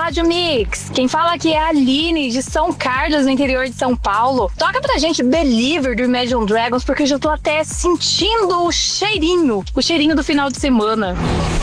Rádio Mix. Quem fala aqui é a Aline, de São Carlos, no interior de São Paulo. Toca pra gente Believer, do Imagine Dragons, porque eu já tô até sentindo o cheirinho do final de semana.